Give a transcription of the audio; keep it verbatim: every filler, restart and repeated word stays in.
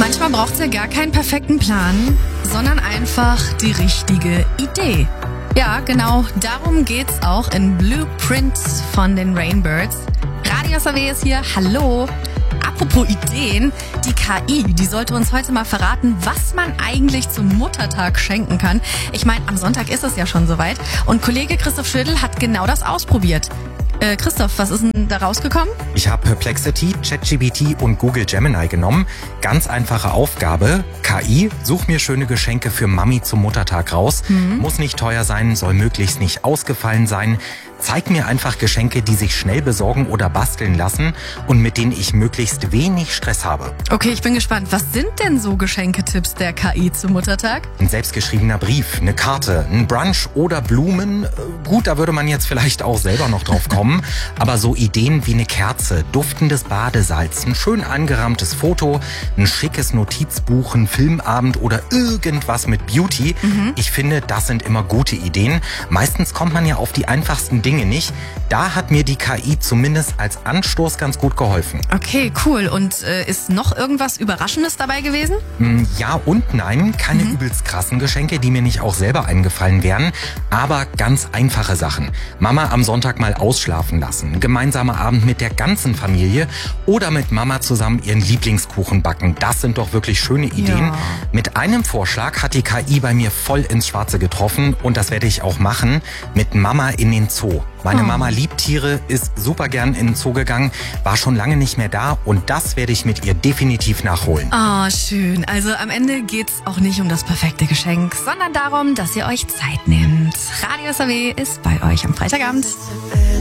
Manchmal braucht es ja gar keinen perfekten Plan, sondern einfach die richtige Idee. Ja, genau, darum geht's auch in Blueprint von den Rainbirds. Radio S A W ist hier, hallo. Apropos Ideen, die K I, die sollte uns heute mal verraten, was man eigentlich zum Muttertag schenken kann. Ich meine, am Sonntag ist es ja schon soweit und Kollege Christoph Schödel hat genau das ausprobiert. Äh, Christoph, was ist denn da rausgekommen? Ich habe Perplexity, ChatGPT und Google Gemini genommen. Ganz einfache Aufgabe. K I, such mir schöne Geschenke für Mami zum Muttertag raus. Mhm. Muss nicht teuer sein, soll möglichst nicht ausgefallen sein. Zeig mir einfach Geschenke, die sich schnell besorgen oder basteln lassen und mit denen ich möglichst wenig Stress habe. Okay, ich bin gespannt. Was sind denn so Geschenketipps der K I zum Muttertag? Ein selbstgeschriebener Brief, eine Karte, ein Brunch oder Blumen. Gut, da würde man jetzt vielleicht auch selber noch drauf kommen. Aber so Ideen wie eine Kerze, duftendes Badesalz, ein schön angerahmtes Foto, ein schickes Notizbuch, ein Filmabend oder irgendwas mit Beauty. Mhm. Ich finde, das sind immer gute Ideen. Meistens kommt man ja auf die einfachsten Dinge nicht. Da hat mir die K I zumindest als Anstoß ganz gut geholfen. Okay, cool. Und äh, ist noch irgendwas Überraschendes dabei gewesen? Ja und nein. Keine mhm. übelst krassen Geschenke, die mir nicht auch selber eingefallen wären. Aber ganz einfache Sachen. Mama am Sonntag mal ausschlafen lassen. Gemeinsamer Abend mit der ganzen Familie. Oder mit Mama zusammen ihren Lieblingskuchen backen. Das sind doch wirklich schöne Ideen. Ja. Mit einem Vorschlag hat die K I bei mir voll ins Schwarze getroffen. Und das werde ich auch machen. Mit Mama in den Zoo. Meine oh. Mama liebt Tiere, ist super gern in den Zoo gegangen, war schon lange nicht mehr da und das werde ich mit ihr definitiv nachholen. Oh, schön. Also am Ende geht's auch nicht um das perfekte Geschenk, sondern darum, dass ihr euch Zeit nehmt. Radio S A W ist bei euch am Freitagabend.